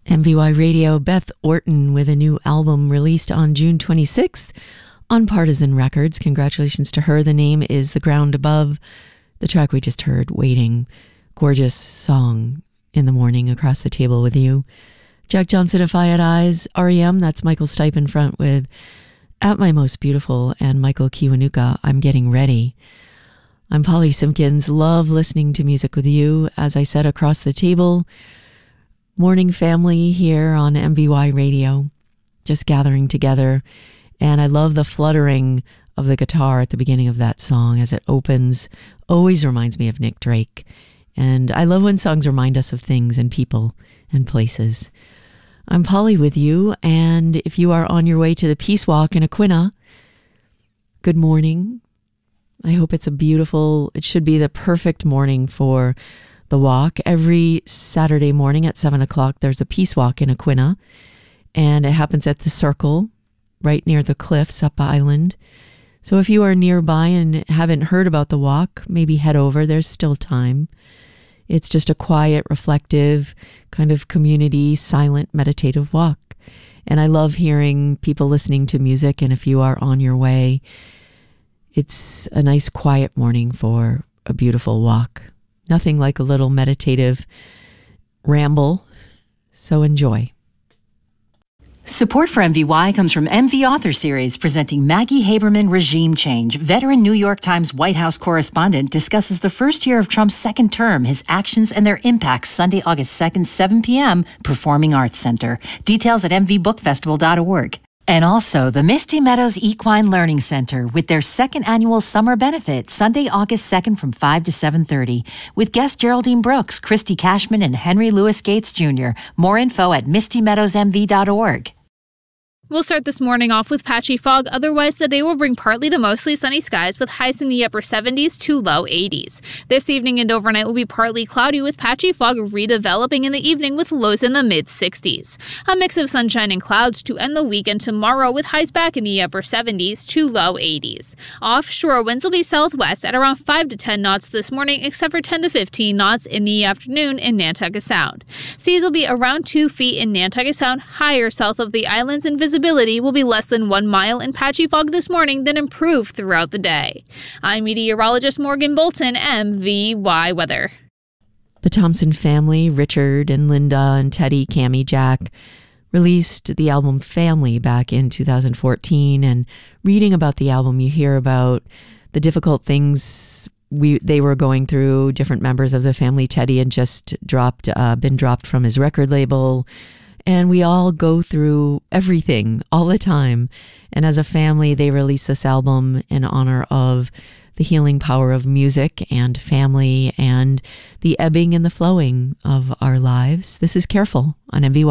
MVY Radio, Beth Orton with a new album released on June 26th on Partisan Records. Congratulations to her. The name is The Ground Above. The track we just heard, Waiting. Gorgeous song in the morning across the table with you. Jack Johnson, If I Had Eyes. REM, that's Michael Stipe in front with At My Most Beautiful, and Michael Kiwanuka, I'm Getting Ready. I'm Polly Simpkins. Love listening to music with you. As I said, across the table, morning family here on MVY Radio, just gathering together. And I love the fluttering of the guitar at the beginning of that song as it opens. Always reminds me of Nick Drake. And I love when songs remind us of things and people and places. I'm Polly with you, and if you are on your way to the Peace Walk in Aquinnah, good morning. I hope it should be the perfect morning for the walk. Every Saturday morning at 7 o'clock, there's a Peace Walk in Aquinnah, and it happens at the Circle, right near the cliffs up island. So if you are nearby and haven't heard about the walk, maybe head over. There's still time. It's just a quiet, reflective, kind of community, silent, meditative walk. And I love hearing people listening to music, and if you are on your way, it's a nice quiet morning for a beautiful walk. Nothing like a little meditative ramble, so enjoy. Support for MVY comes from MV Author Series, presenting Maggie Haberman, Regime Change. Veteran New York Times White House correspondent discusses the first year of Trump's second term, his actions and their impacts, Sunday, August 2nd, 7 p.m., Performing Arts Center. Details at mvbookfestival.org. And also, the Misty Meadows Equine Learning Center with their second annual summer benefit, Sunday, August 2nd from 5 to 7:30, with guests Geraldine Brooks, Christy Cashman, and Henry Louis Gates Jr. More info at mistymeadowsmv.org. We'll start this morning off with patchy fog. Otherwise, the day will bring partly to mostly sunny skies with highs in the upper 70s to low 80s. This evening and overnight will be partly cloudy with patchy fog redeveloping in the evening with lows in the mid-60s. A mix of sunshine and clouds to end the weekend tomorrow with highs back in the upper 70s to low 80s. Offshore winds will be southwest at around 5 to 10 knots this morning, except for 10 to 15 knots in the afternoon in Nantucket Sound. Seas will be around 2 feet in Nantucket Sound, higher south of the islands, and visibility will be less than 1 mile in patchy fog this morning, then improve throughout the day. I'm meteorologist Morgan Bolton, MVY Weather. The Thompson family, Richard and Linda and Teddy, Cammie, Jack, released the album Family back in 2014. And reading about the album, you hear about the difficult things they were going through. Different members of the family. Teddy had just been dropped from his record label. And we all go through everything all the time. And as a family, they released this album in honor of the healing power of music and family and the ebbing and the flowing of our lives. This is Careful on MVY.